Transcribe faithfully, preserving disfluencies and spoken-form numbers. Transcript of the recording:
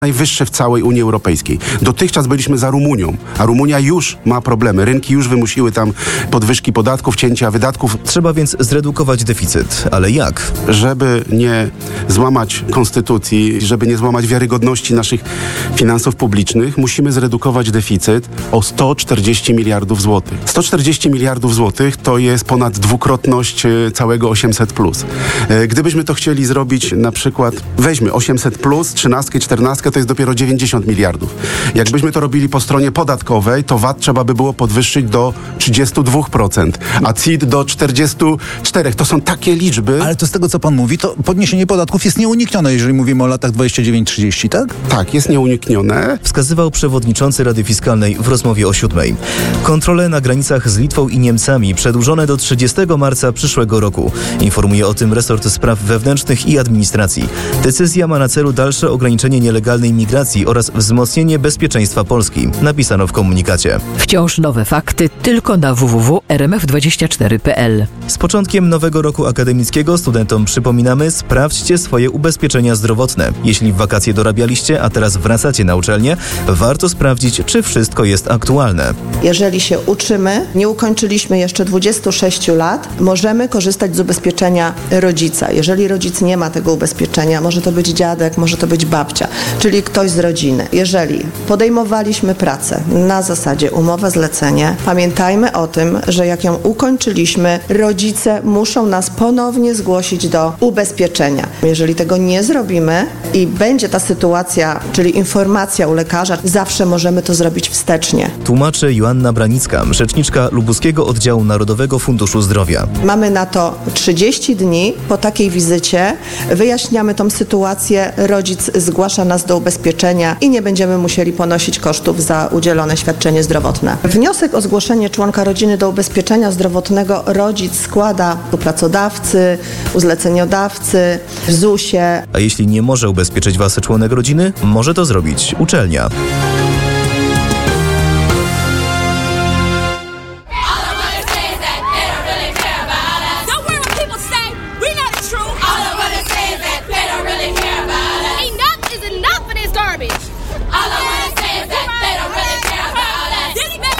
najwyższe w całej Unii Europejskiej. Dotychczas byliśmy za Rumunią, a Rumunia już ma problemy. Rynki już wymusiły tam podwyżki podatków, cięcia wydatków. Trzeba więc zredukować deficyt. Ale jak? Żeby nie złamać konstytucji, żeby nie złamać wiarygodności naszych finansów publicznych, musimy zredukować deficyt o sto czterdzieści miliardów złotych. sto czterdzieści miliardów złotych to jest ponad dwukrotność całego osiemset plus. Gdybyśmy to chcieli zrobić na przykład, weźmy osiemset plus, trzynastkę, czternastkę, to jest dopiero dziewięćdziesiąt miliardów. Jakbyśmy to robili po stronie podatkowej, to V A T trzeba by było podwyższyć do trzydzieści dwa procent, a C I T do czterdzieści cztery procent. To są takie liczby. Ale to z tego, co pan mówi, to podniesienie podatków jest nieuniknione, jeżeli mówimy o latach dwudziestym dziewiątym trzydziestym, tak? Tak, jest nieuniknione. Wskazywał przewodniczący Rady Fiskalnej w rozmowie o siódmej. Kontrole na granicach z Litwą i Niemcami przedłużone do trzydziestego marca przyszłego roku. Informuje o tym resort spraw wewnętrznych i administracji. Decyzja ma na celu dalsze ograniczenie nielegalnej migracji oraz wzmocnienie bezpieczeństwa Polski, napisano w komunikacie. Wciąż nowe fakty tylko na w w w kropka r m f dwadzieścia cztery kropka p l. Z początkiem nowego roku akademickiego studentom przypominamy, sprawdźcie swoje ubezpieczenia zdrowotne. Jeśli w wakacje dorabialiście, a teraz wracacie na uczelnię, warto sprawdzić, czy wszystko jest aktualne. Jeżeli się uczymy, nie ukończyliśmy jeszcze dwudziestu sześciu lat, możemy korzystać z ubezpieczenia rodzica. Jeżeli rodzic nie ma tego ubezpieczenia, może to być dziadek, może to być babcia, czyli ktoś z rodziny. Jeżeli podejmowaliśmy pracę na zasadzie umowa-zlecenie, pamiętajmy o tym, że jak ją ukończyliśmy, rodzice muszą nas ponownie zgłosić do ubezpieczenia. Jeżeli tego nie zrobimy i będzie ta sytuacja, czyli informacja u lekarza, zawsze możemy to zrobić wstecznie. Tłumaczy Joanna Branicka, rzeczniczka Lubuskiego Oddziału Narodowego Funduszu Zdrowia. Mamy na to trzydzieści dni. Po takiej wizycie wyjaśniamy tą sytuację, rodzic zgłasza nas do ubezpieczenia i nie będziemy musieli ponosić kosztów za udzielone świadczenie zdrowotne. Wniosek o zgłoszenie członka rodziny do ubezpieczenia zdrowotnego rodzic składa u pracodawcy, u zleceniodawcy, w zusie. A jeśli nie może ubezpieczyć was członek rodziny, może to zrobić uczelnia.